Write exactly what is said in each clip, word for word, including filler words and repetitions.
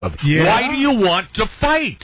Yeah. Why do you want to fight?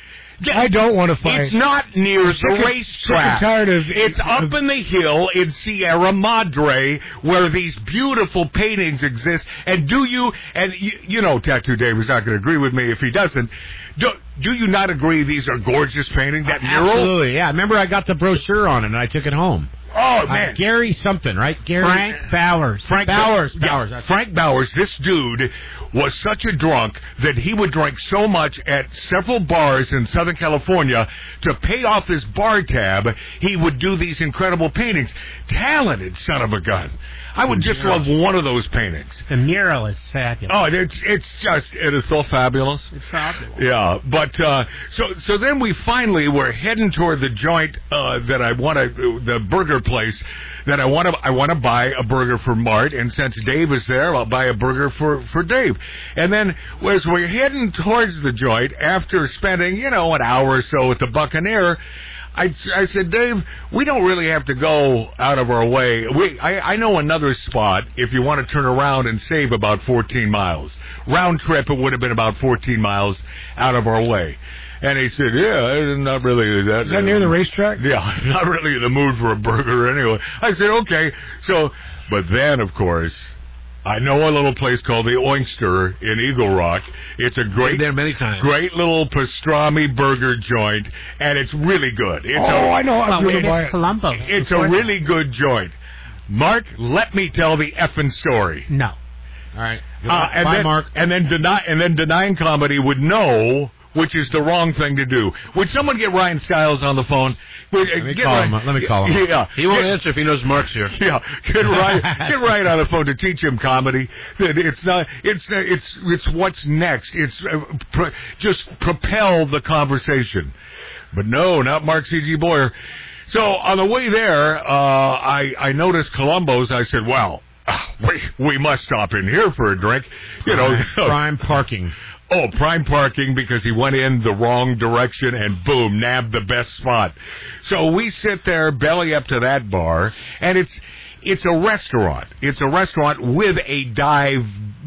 I don't want to fight. It's not near the sick racetrack. Sick and tired of, it's up of, in the hill in Sierra Madre where these beautiful paintings exist. And do you, and you, you know Tattoo Dave is not going to agree with me if he doesn't, do, do you not agree these are gorgeous paintings? That mural? Absolutely, yeah. Remember I got the brochure on it and I took it home. Oh, man. Uh, Gary something, right? Gary Frank Bowers. Frank Bowers. Yeah, Bowers. Frank Bowers, this dude was such a drunk that he would drink so much at several bars in Southern California to pay off his bar tab, he would do these incredible paintings. Talented son of a gun. I would just love one of those paintings. The mural is fabulous. Oh, it's it's just it is so fabulous. It's fabulous. Yeah, but uh, so so then we finally were heading toward the joint uh, that I want to the burger place that I want to I want to buy a burger for Mart, and since Dave is there, I'll buy a burger for for Dave. And then as we're heading towards the joint after spending you know an hour or so at the Buccaneer, I, I said, Dave, we don't really have to go out of our way. We, I, I know another spot if you want to turn around and save about fourteen miles. Round trip, it would have been about fourteen miles out of our way. And he said, yeah, not really. That, Is that near the racetrack? Yeah, not really in the mood for a burger anyway. I said, okay. So, but then, of course, I know a little place called the Oyster in Eagle Rock. It's a great, Been there many times. great little pastrami burger joint, and it's really good. It's oh, a, I know. I'm Well, going to buy it's it. Columbo. It's a really good joint. Mark, let me tell the effing story. No. All right. Uh, and Bye, then, Mark. And then, deny, and then denying comedy would know, which is the wrong thing to do. Would someone get Ryan Stiles on the phone? Would, uh, Let me get call Ryan, him. Let me call him. Yeah, He won't get, answer if he knows Mark's here. Yeah, get Ryan, get Ryan on the phone to teach him comedy. That It's not. It's it's it's what's next. It's uh, pro, just propel the conversation. But no, not Mark C G Boyer. So on the way there, uh, I I noticed Columbo's. I said, well, we we must stop in here for a drink. You know, Prime, prime parking. Oh, prime parking because he went in the wrong direction and boom, nabbed the best spot. So we sit there belly up to that bar, and it's it's a restaurant. It's a restaurant with a dive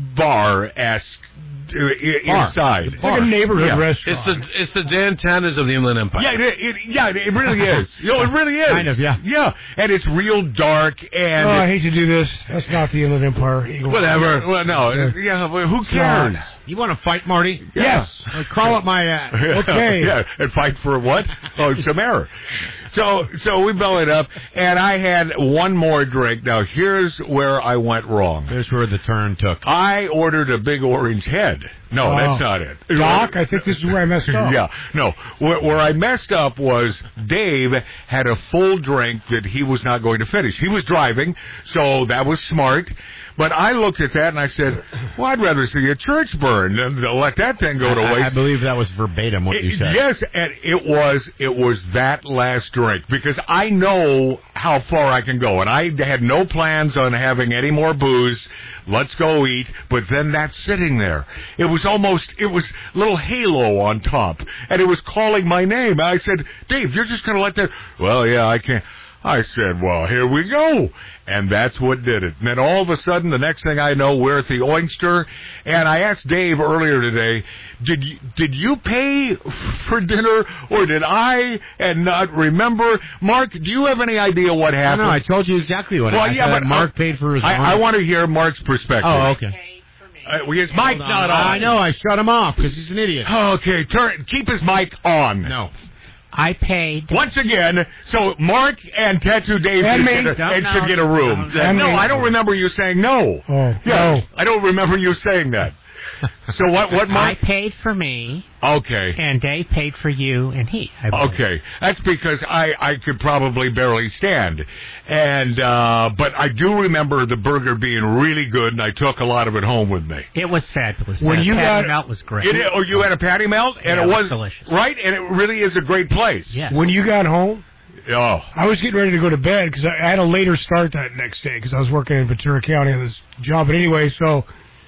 bar-esque uh, inside. It's like a neighborhood Yeah. restaurant. It's the it's the Dan Tannas of the Inland Empire. Yeah, it, it, yeah, it really is. You know, it really is. Kind of, yeah. Yeah, and it's real dark and... Oh, I hate to do this. That's not the Inland Empire. Eagle Rock. Whatever. Well, no, yeah, well, who cares? You want to fight, Marty? Yes. Uh, crawl up my ass. Okay. Yeah, and fight for what? Oh, some error. So, so we bellied up, and I had one more drink. Now, here's where I went wrong. Here's where the turn took. I ordered a big orange head. No, Oh. that's not it. Doc, I think this is where I messed up. Yeah, no. Where, where I messed up was Dave had a full drink that he was not going to finish. He was driving, so that was smart. But I looked at that and I said, well, I'd rather see a church burn than to let that thing go to I, waste. I believe that was verbatim what you It- said. Yes, and it was it was that last drink because I know how far I can go, and I had no plans on having any more booze. Let's go eat, but then that's sitting there. It was almost it was a little halo on top, and it was calling my name. I said, Dave, you're just going to let that? Well, yeah, I can't. I said, well, here we go. And that's what did it. And then all of a sudden, the next thing I know, we're at the Oyster. And I asked Dave earlier today, did you, did you pay for dinner or did I and not remember? Mark, do you have any idea what happened? No, no, I told you exactly what well, happened. yeah, I but said Mark uh, paid for his I, wine. I want to hear Mark's perspective. Oh, okay. Uh, his mic's not on. I know, I shut him off because he's an idiot. Okay, turn, keep his mic on. No. I paid. Once again, so Mark and Tattoo Dave And should, me. get a, and No, should no, get a room. no, and no, me. I don't remember you saying no. Oh, yeah, no. I don't remember you saying that. So what? What, I Mark? paid for me, Okay. and Dave paid for you and he. I believe. Okay, that's because I, I could probably barely stand, and uh, but I do remember the burger being really good, and I took a lot of it home with me. It was fabulous. When That you patty got- melt was great. It, oh, you had a patty melt, and Yeah, it it was was delicious. right, and it really is a great place. Yes. When you got home, Oh, I was getting ready to go to bed because I had a later start that next day because I was working in Ventura County on this job. But anyway, so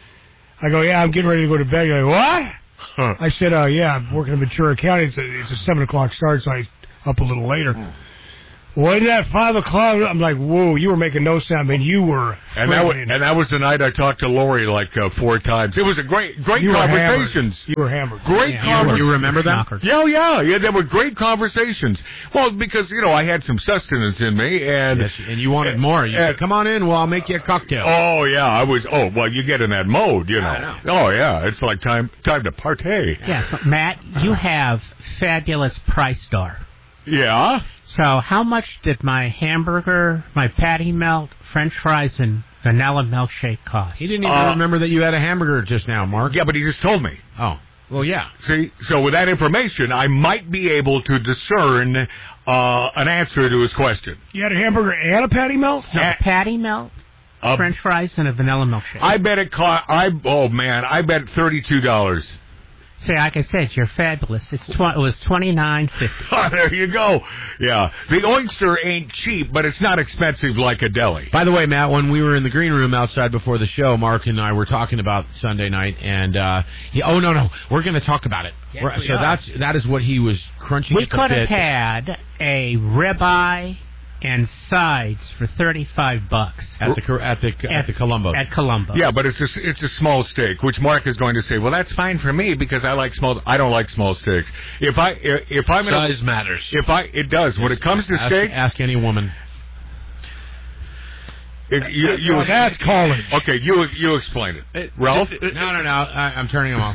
I go, yeah, I'm getting ready to go to bed. You're like, what? huh. I said, uh, yeah, I'm working in Ventura County. It's a, it's a seven o'clock start, so I up a little later. Wasn't that five o'clock? I'm like, whoa, you were making no sound. I mean, you were. And that, was, friggin'- and that was the night I talked to Lori like uh, four times. It was a great, great you were conversations. hammered. You were hammered. Great Yeah, conversations. You remember them? Knocker. Yeah, oh, yeah, yeah. There were great conversations. Well, because you know I had some sustenance in me, and Yes, and you wanted more. You Uh, said, "Come on in. Well, I'll make you a cocktail." oh yeah, I was. Oh well, you get in that mode, you know. I Oh yeah, it's like time time to partay. Yeah, so Matt, you have fabulous Price Star. Yeah. So how much did my hamburger, my patty melt, French fries, and vanilla milkshake cost? He didn't even Uh, remember that you had a hamburger just now, Mark. Yeah, but he just told me. Oh, well, yeah. See, so with that information, I might be able to discern uh, an answer to his question. You had a hamburger and a patty melt? No, Uh, patty melt, Uh, French fries, and a vanilla milkshake. I bet it cost. I oh man, I bet thirty-two dollars. See, like I said, you're fabulous. It's tw- it was twenty nine fifty. Oh, there you go. Yeah, the oyster ain't cheap, but it's not expensive like a deli. By the way, Matt, when we were in the green room outside before the show, Mark and I were talking about Sunday night, and uh, he, oh no, no, we're going to talk about it. Yes, We're- we so are. that's that is what he was crunching. We at the could have bit. had a ribeye and sides for thirty-five bucks at the Cor- at the at, the Columbo. At Columbo. Yeah, but it's a, it's a small steak, which Mark is going to say, well, that's fine for me because I like small. I don't like small steaks. If I if I'm in a, Size matters. if I it does when it comes to ask, steaks. ask any woman. It, you, you, Well, that's college. Okay, you you explain it, Ralph. No, no, no. I, I'm turning him off.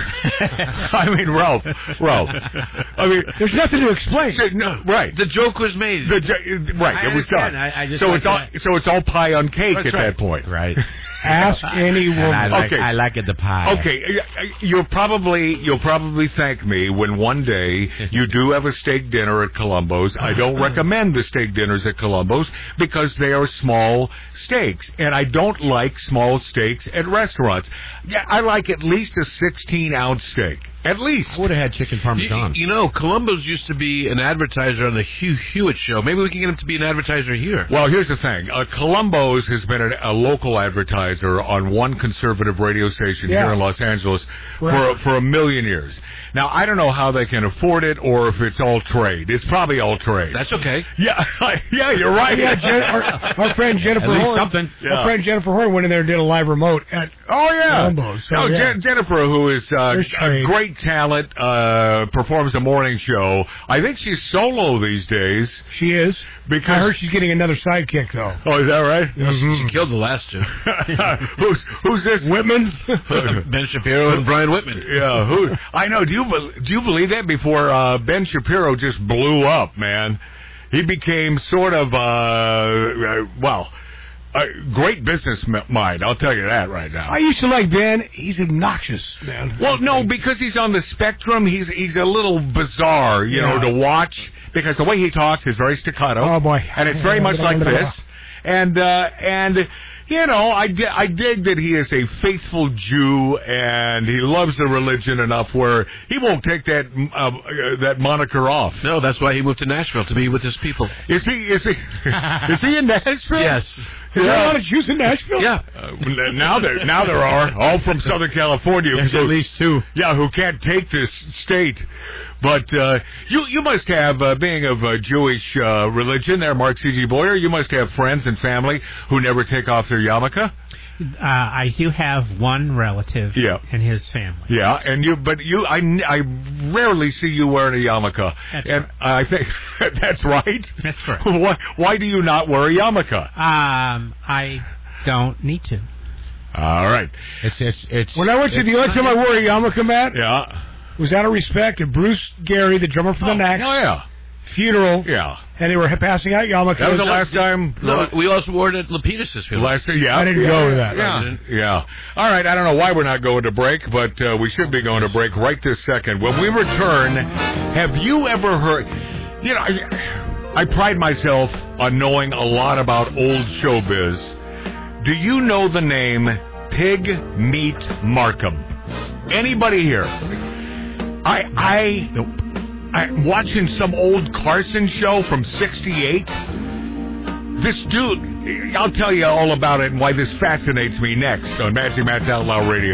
I mean, Ralph, Ralph. I mean, There's nothing to explain. so- no, right. The joke was made. The, ju- right, I it was understand. done. I- I just so like it's all that. so it's all pie on cake That's at right. that point. Right. Ask any And I woman. like, Okay. I like it the pie. Okay, you'll probably you'll probably thank me when one day you do have a steak dinner at Columbo's. I don't recommend the steak dinners at Columbo's because they are small steaks, and I don't like small steaks at restaurants. Yeah, I like at least a sixteen ounce steak, at least. I would have had chicken You, parmesan. you know, Columbo's used to be an advertiser on the Hugh Hewitt show. Maybe we can get him to be an advertiser here. Well, here's the thing. Uh, Columbo's has been a, a local advertiser on one conservative radio station Yeah. here in Los Angeles Right. for for a million years. Now, I don't know how they can afford it or if it's all trade. It's probably all trade. That's okay. yeah, yeah, you're right. Yeah, Jen, our, our friend Jennifer At least Horn. something. Yeah. Our friend Jennifer Horn went in there and did a live remote at Oh yeah, Columbo's, so, no, yeah. Jen- Jennifer, who is uh, There's a trade. great talent, uh, performs a morning show. I think she's solo these days She is. because. I heard she's getting another sidekick, though. Oh, is that right? She killed the last two. who's who's this? Whitman? Ben Shapiro and Brian Whitman. Yeah, who? I know. Do you bel- do you believe that? Before uh, Ben Shapiro just blew up, man, he became sort of uh, uh well, a great business m- mind. I'll tell you that right now. I used to like Ben. He's obnoxious, man. Well, no, because he's on the spectrum. He's he's a little bizarre, you Yeah. know, to watch because the way he talks is very staccato. Oh, boy. And it's very much like this. And uh, and you know, I di- I dig that he is a faithful Jew and he loves the religion enough where he won't take that uh, uh, that moniker off. No, that's why he moved to Nashville to be with his people. Is he is he is he in Nashville? Yes. Is there a lot of Jews in Nashville? Yeah. Uh, now there now there are all from Southern California. There's who- at least two. Yeah, who can't take this state. But uh, you you must have, uh, being of uh, Jewish uh, religion there, Mark C G. Boyer, you must have friends and family who never take off their yarmulke. Uh, I do have one relative Yeah. and his family. Yeah, and you, but you, I, I rarely see you wearing a yarmulke. That's and I think that's right. That's correct. Why, why do you not wear a yarmulke? Um, I don't need to. All right. It's it's it's. When I went to it's- the only time I wore a yarmulke, Matt, Yeah. was out of respect to Bruce Gary, the drummer for the Oh, Knacks, yeah. funeral, Yeah. and they were passing out yarmulkes. That was the last time. No, we also wore it at Lapidus' funeral. Last yeah, I didn't yeah, go to that. Yeah, yeah. All right, I don't know why we're not going to break, but uh, we should be going to break right this second. When we return, have you ever heard? You know, I, I pride myself on knowing a lot about old showbiz. Do you know the name Pig Meat Markham? Anybody here? I I. Nope. I'm watching some old Carson show from sixty-eight. This dude, I'll tell you all about it and why this fascinates me next on Magic Matt's Outlaw Radio.